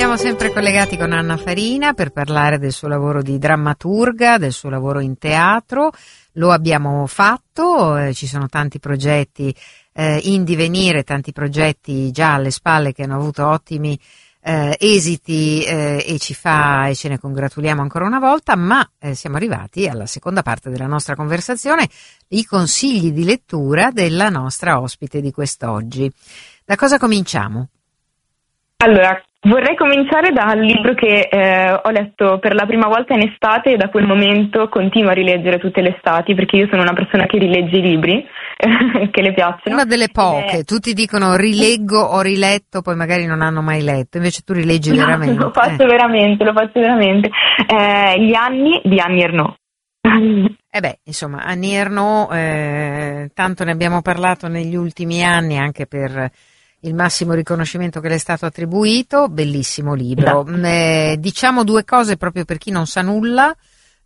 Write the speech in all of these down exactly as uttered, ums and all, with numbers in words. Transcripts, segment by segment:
Siamo sempre collegati con Anna Farina per parlare del suo lavoro di drammaturga, del suo lavoro in teatro. Lo abbiamo fatto, eh, ci sono tanti progetti eh, in divenire, tanti progetti già alle spalle che hanno avuto ottimi eh, esiti eh, e ci fa e ce ne congratuliamo ancora una volta, ma eh, siamo arrivati alla seconda parte della nostra conversazione, i consigli di lettura della nostra ospite di quest'oggi. Da cosa cominciamo? Allora, vorrei cominciare dal libro che eh, ho letto per la prima volta in estate e da quel momento continuo a rileggere tutte le estati, perché io sono una persona che rilegge i libri, che le piacciono. Una delle poche, eh, tutti dicono rileggo, ho riletto, poi magari non hanno mai letto, invece tu rileggi no, veramente. Lo faccio eh. veramente, lo faccio veramente. Eh, gli anni di Annie Ernaux. Eh beh, insomma, Annie Ernaux, eh, tanto ne abbiamo parlato negli ultimi anni anche per il massimo riconoscimento che le è stato attribuito, bellissimo libro. Esatto. Eh, diciamo due cose proprio per chi non sa nulla,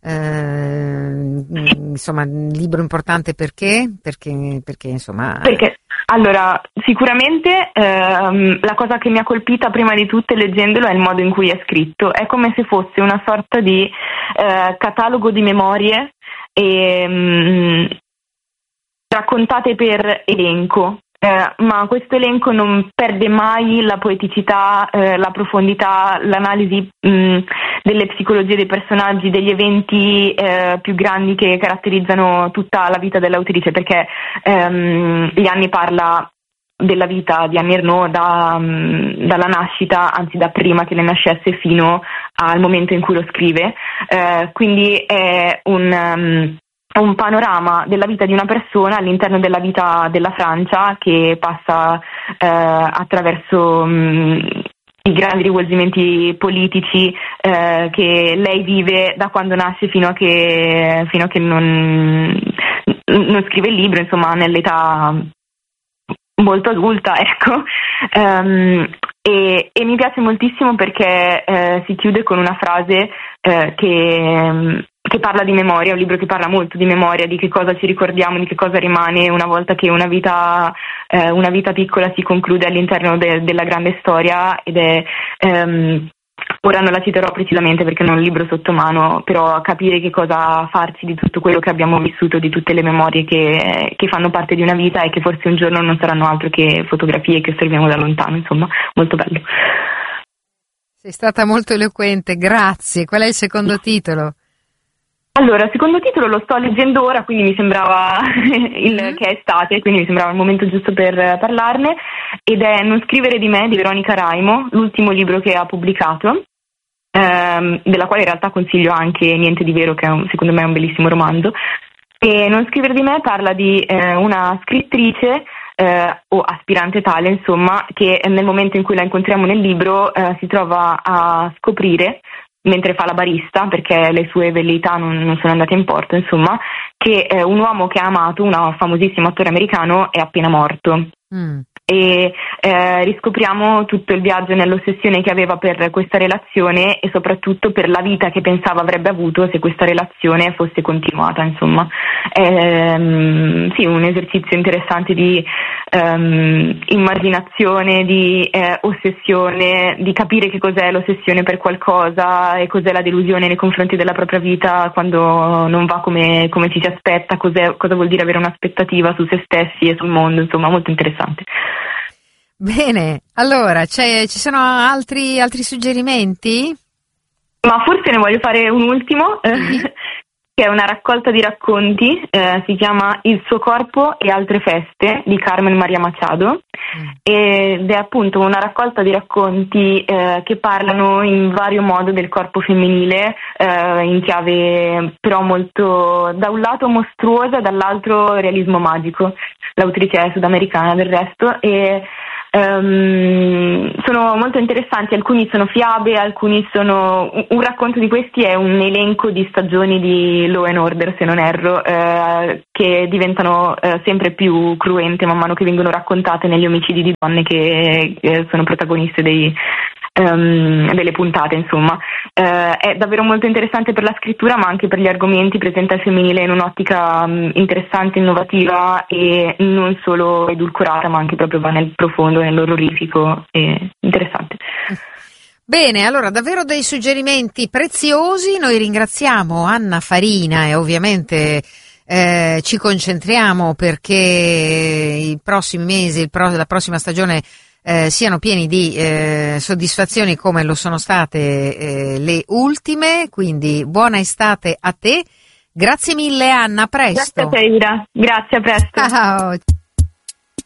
eh, insomma, un libro importante perché? Perché, perché insomma... Perché, allora, sicuramente ehm, la cosa che mi ha colpita prima di tutto leggendolo è il modo in cui è scritto, è come se fosse una sorta di eh, catalogo di memorie e, mh, raccontate per elenco. Eh, ma questo elenco non perde mai la poeticità, eh, la profondità, l'analisi mh, delle psicologie dei personaggi, degli eventi eh, più grandi che caratterizzano tutta la vita dell'autrice, perché ehm, gli anni parla della vita di Annie Ernaux da, mh, dalla nascita, anzi da prima che le nascesse fino al momento in cui lo scrive, eh, quindi è un... Um, un panorama della vita di una persona all'interno della vita della Francia che passa eh, attraverso mh, i grandi rivolgimenti politici eh, che lei vive da quando nasce fino a che, fino a che non, non scrive il libro, insomma, nell'età molto adulta, ecco. Um, e, e mi piace moltissimo perché eh, si chiude con una frase eh, che... che parla di memoria, un libro che parla molto di memoria, di che cosa ci ricordiamo, di che cosa rimane una volta che una vita, eh, una vita piccola si conclude all'interno de- della grande storia, ed è, ehm, ora non la citerò precisamente perché non ho il libro sotto mano, però capire che cosa farci di tutto quello che abbiamo vissuto, di tutte le memorie che, che fanno parte di una vita e che forse un giorno non saranno altro che fotografie che osserviamo da lontano, insomma, molto bello. Sei stata molto eloquente, grazie. Qual è il secondo titolo? Allora, il secondo titolo lo sto leggendo ora, quindi mi sembrava il, mm. che è estate, quindi mi sembrava il momento giusto per parlarne, ed è Non scrivere di me di Veronica Raimo, l'ultimo libro che ha pubblicato, ehm, della quale in realtà consiglio anche Niente di vero, che è un, secondo me è un bellissimo romanzo. E Non scrivere di me parla di eh, una scrittrice eh, o aspirante tale, insomma, che nel momento in cui la incontriamo nel libro eh, si trova a scoprire, mentre fa la barista, perché le sue velleità non, non sono andate in porto, insomma, che eh, un uomo che ha amato, un famosissimo attore americano, è appena morto. Mm. E eh, riscopriamo tutto il viaggio nell'ossessione che aveva per questa relazione e soprattutto per la vita che pensava avrebbe avuto se questa relazione fosse continuata, insomma. Ehm, sì, un esercizio interessante di ehm, immaginazione, di eh, ossessione, di capire che cos'è l'ossessione per qualcosa e cos'è la delusione nei confronti della propria vita quando non va come, come ci si aspetta, cos'è, cosa vuol dire avere un'aspettativa su se stessi e sul mondo, insomma, molto interessante. Bene, allora c'è, ci sono altri, altri suggerimenti? Ma forse ne voglio fare un ultimo, eh, che è una raccolta di racconti, eh, si chiama Il suo corpo e altre feste di Carmen Maria Machado, mm. ed è appunto una raccolta di racconti eh, che parlano in vario modo del corpo femminile, eh, in chiave però molto, da un lato mostruosa, dall'altro realismo magico. L'autrice è sudamericana del resto e Um, sono molto interessanti, alcuni sono fiabe, alcuni sono un racconto di questi è un elenco di stagioni di Law and Order, se non erro, eh, che diventano eh, sempre più cruente man mano che vengono raccontate negli omicidi di donne che eh, sono protagoniste dei Um, delle puntate, insomma. Uh, è davvero molto interessante per la scrittura, ma anche per gli argomenti, presenta il femminile in un'ottica um, interessante, innovativa e non solo edulcorata, ma anche proprio va nel profondo, nell'orrorifico, e interessante. Bene, allora davvero dei suggerimenti preziosi, noi ringraziamo Anna Farina e ovviamente eh, ci concentriamo perché i prossimi mesi, il pro- la prossima stagione eh, siano pieni di eh, soddisfazioni come lo sono state eh, le ultime, quindi buona estate a te, grazie mille Anna, a presto. Grazie a te Ira, grazie, a presto. Ciao.